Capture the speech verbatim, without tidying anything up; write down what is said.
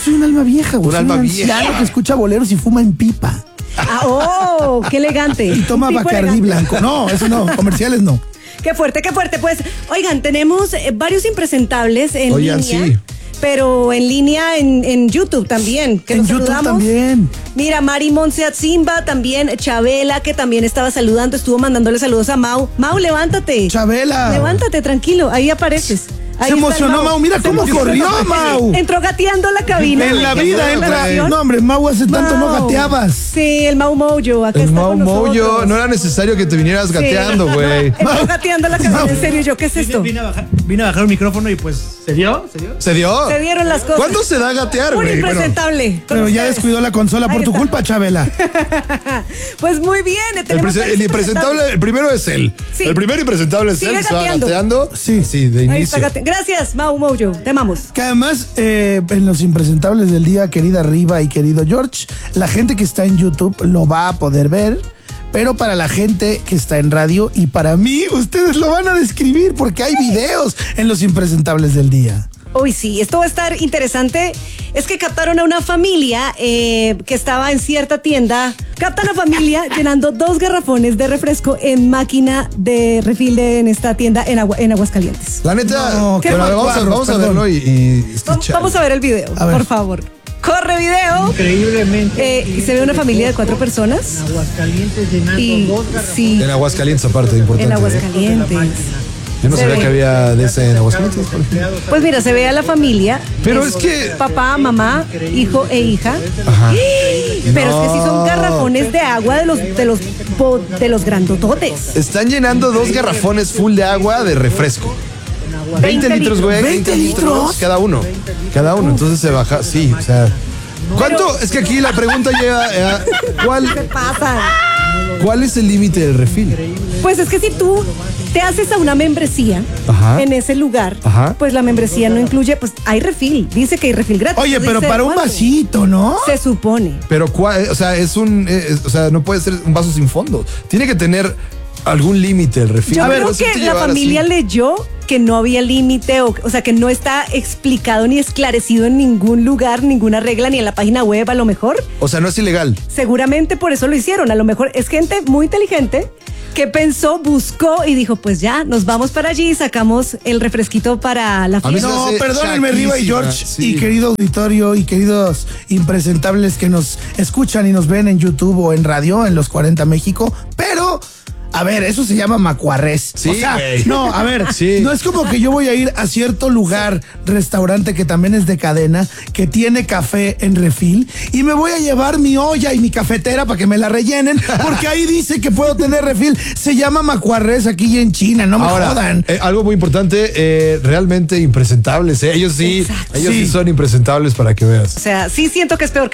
soy un alma vieja, güey. Un soy alma un vieja. anciano que escucha boleros y fuma en pipa. Ah, oh, qué elegante. Y toma Un tipo Bacardí elegante. blanco. No, eso no, comerciales no. Qué fuerte, qué fuerte. Pues, oigan, tenemos eh, varios impresentables en Oigan, línea. sí. Pero en línea en, en YouTube también. Que En nos YouTube saludamos. también. Mira, Mari Monse Atzimba, también Chabela, que también estaba saludando, estuvo mandándole saludos a Mau. Mau, levántate. Chabela. Levántate, tranquilo, ahí apareces. Ahí Se está emocionó, el Mau. Mira Se cómo emocionó. corrió, Mau. Entró gateando a la cabina. En la Qué vida buena entra. relación. No, hombre, Mau, hace tanto no Mau. gateabas. Sí, el Mau Mojo, acá El está Mau con Mojo, nosotros. no era necesario que te vinieras Sí. gateando, güey. Entró gateando a la cabina, en serio, yo, ¿qué es esto? Vine a bajar, vine a bajar un micrófono y pues se dio, se dio. ¿Se dio? Se dieron las cosas. ¿Cuándo se da a gatear, Un güey? Bueno, impresentable. con Pero ya ustedes. descuidó la consola por Ahí tu está. culpa, Chabela. Pues muy bien. el, tenemos prese- varios el impresentable, el primero es él. Sí. El primero impresentable es Sigue él, que se va gateando. gateando. Sí. Sí, de Ahí inicio. está gate- Gracias, Mau Mojo. Te amamos. Que además, eh, en los impresentables del día, querida Riva y querido George, la gente que está en YouTube lo va a poder ver, pero para la gente que está en radio y para mí, ustedes lo van a describir porque hay videos en los impresentables del día. Uy, sí, esto va a estar interesante. Es que captaron a una familia eh, que estaba en cierta tienda. Captan a familia llenando dos garrafones de refresco en máquina de refil de- en esta tienda en, Agua- en Aguascalientes. La neta, No, bueno, qué vamos, a, macuarros, vamos a perdón. verlo y, y Va- escuchar. Vamos a ver el video, A ver. por favor. Corre video. Increíblemente. Eh, y se ve una familia de cuatro personas. En Aguascalientes llenando Y dos garrafones. sí, En Aguascalientes, aparte, importante. en ¿eh? Aguascalientes. Yo no Se sabía ve. que había de ese en Aguascalientes. por ejemplo. Pues mira, se ve a la familia. Pero es que. Papá, mamá, hijo e hija. Ajá. Pero es que sí son No. garrafones de agua de los de los bo- de los grandototes. Están llenando dos garrafones full de agua de refresco. veinte litros, güey. ¿veinte litros? Cada uno. Cada uno. Entonces se baja. Sí, o sea. ¿Cuánto? Es que aquí la pregunta lleva. eh, ¿cuál, ¿Qué pasa? ¿Cuál es el límite del refil? Pues es que si tú te haces a una membresía Ajá. en ese lugar, Ajá. pues la membresía no incluye, pues hay refil. Dice que hay refil gratis. Oye, no pero dice para un cuánto. vasito, ¿no? Se supone. Pero, ¿cuál? O sea, es un. es- o sea, no puede ser un vaso sin fondo. Tiene que tener algún límite el refil. Yo No creo puedes que irte la llevar familia así. leyó que no había límite, o, o sea, que no está explicado ni esclarecido en ningún lugar, ninguna regla, ni en la página web a lo mejor. O sea, no es ilegal. Seguramente por eso lo hicieron. A lo mejor es gente muy inteligente que pensó, buscó y dijo, pues ya, nos vamos para allí y sacamos el refresquito para la A mí fiesta. se me No, hace perdónenme, Riva y chaquísima, George, sí. y querido auditorio y queridos impresentables que nos escuchan y nos ven en YouTube o en radio, en los cuarenta México, pero... A ver, eso se llama macuarrés. Sí, o sea, güey. no, a ver, Sí. no es como que yo voy a ir a cierto lugar, restaurante que también es de cadena, que tiene café en refil, y me voy a llevar mi olla y mi cafetera para que me la rellenen, porque ahí dice que puedo tener refil. Se llama macuarrés aquí y en China, no me Ahora, jodan. eh, algo muy importante, eh, realmente impresentables. ¿eh? Ellos sí, Exacto. ellos sí Sí. son impresentables para que veas. O sea, sí siento que es peor que